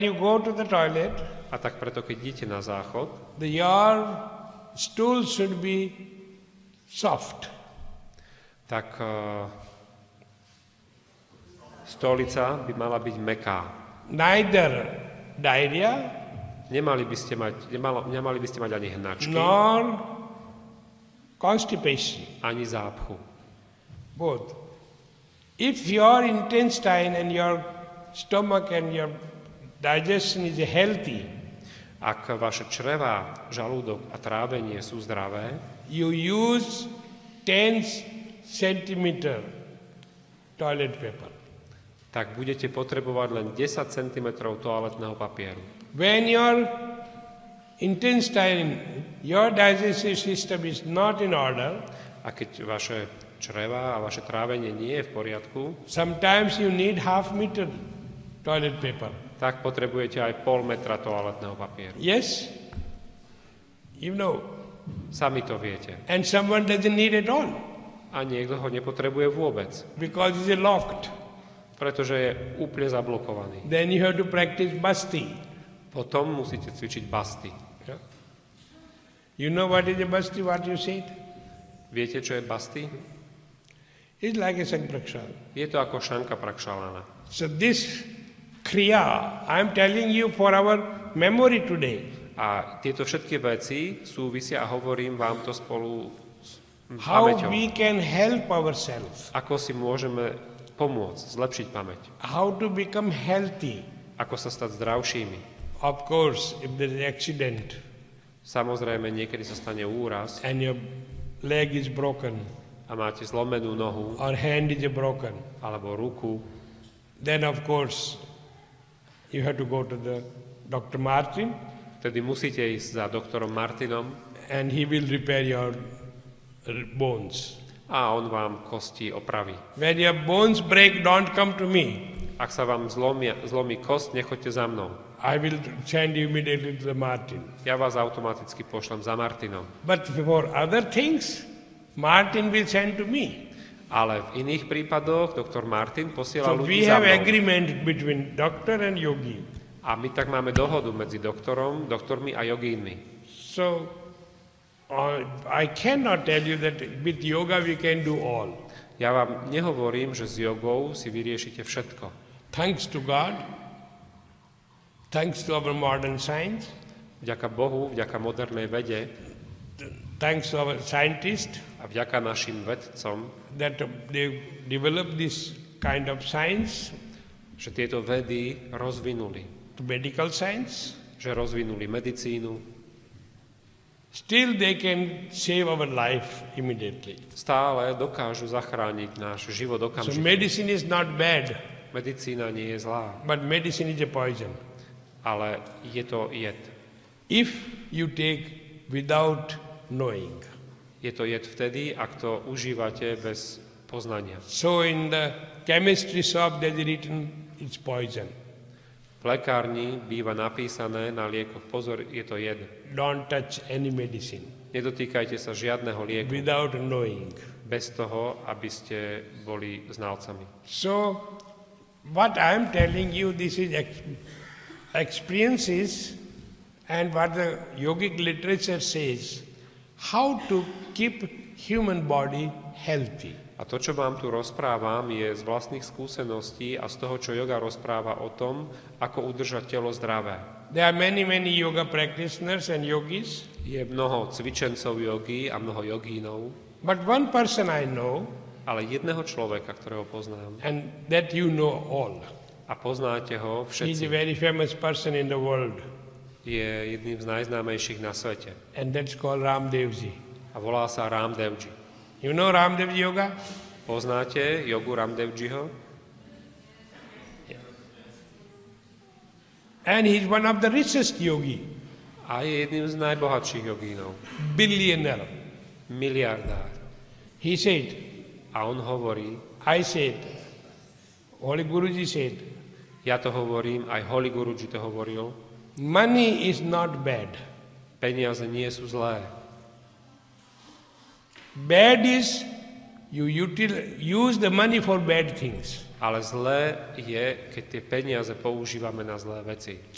You go to the toilet, A tak preto, keď idete na záchod, your stool should be soft. tak stolica by mala byť mäkká. Neither diarrhea Nemali by ste mať ani hnačky, nor constipation. ani zápchu. Both. If your intestine and your stomach and your digestion is healthy, Ak vaše črevá, žalúdok a trávenie sú zdravé, you use 10 centimeter toilet paper. tak budete potrebovať len 10 cm toaletného papieru. When your intestine, your digestive system is not in order, A keď vaše črevá a vaše trávenie nie je v poriadku, sometimes you need half meter toilet paper. tak potrebujete aj pol metra toaletného papieru. Yes? You know. Sami to viete. And someone doesn't need it all A niekto ho nepotrebuje vôbec, because it's locked. pretože je úplne zablokovaný. Then you have to practice basti. Potom musíte cvičiť basty. You know what is a basti, what you said? Viete, čo je basty? It's like a sankrakshal. Je to ako šanka prakšalana. So this kriya, I'm telling you for our memory today. A tieto všetky veci súvisia a hovorím vám to spolu s How pamäťou. we can help ourselves. Ako si môžeme pomôcť, zlepšiť pamäť. How to become healthy. Ako sa stať zdravšími. Of course, if there is accident Samozrejme, niekedy sa stane úraz and your leg is broken a máte zlomenú nohu or hand is broken, alebo ruku, then of course you have to go to the Dr. Martin vtedy musíte ísť za doktorom Martinom and he will repair your bones. a on vám kosti opraví. When your bones break, don't come to me. Ak sa vám zlomí kost, nechoďte za mnou. I will send you immediately to the Martin. Ja vás automaticky pošlem za Martinom. But for other things, Martin will send to me. Ale v iných prípadoch doktor Martin posiela So ľudí we za have mnou. agreement between doctor and yogi. A my tak máme dohodu medzi doktormi a jogínmi. So I cannot tell you that with yoga we can do all. Ja vám nehovorím, že s jogou si vyriešite všetko. Thanks to God, thanks to our modern science, Vďaka Bohu, vďaka modernej vede thanks to our scientists a vďaka našim vedcom, that they developed this kind of science, že tieto vedy rozvinuli. to medical science, Že rozvinuli medicínu. still they can save our life immediately. Stále dokážu zachrániť náš život So okamžite. medicine is not bad, Medicína nie je zlá, but medicine is a poison. ale je to jed. If you take without knowing. Je to jed vtedy, ak to užívate bez poznania. So in the chemistry shop there is written it's poison. V lekárni býva napísané na liekoch, pozor, je to jed. Don't touch any medicine Nedotýkajte sa žiadneho lieku without knowing. bez toho, aby ste boli znalcami. So what I am telling you, this is experiences, and what the yogic literature says, how to keep human body healthy. A to, čo vám tu rozprávam, je z vlastných skúseností a z toho, čo yoga rozpráva o tom, ako udržať telo zdravé. There are many yoga practitioners and yogis, Je mnoho cvičencov jogy a mnoho jogínov, but one person I know, ale jedného človeka, ktorého poznám, and that you know all. a poznáte ho He is a všetci, very famous person in the world, je jedným z najznámejších na svete and that's called Ramdevji. a volá sa Ramdevji. You know Ramdevji yoga? Poznáte jogu Ramdevjiho? And he's one of the richest yogi, A je jedným z najbohatších jogínov. billionaire. Miliardár. He said, A on hovorí, I said, Holy Guruji said, ja to hovorím, aj Holy Guruji to hovoril, money is not bad. peniaze nie sú zlé. Bad is you use the money for bad things. Ale zlé je, keď tie peniaze používame na zlé veci.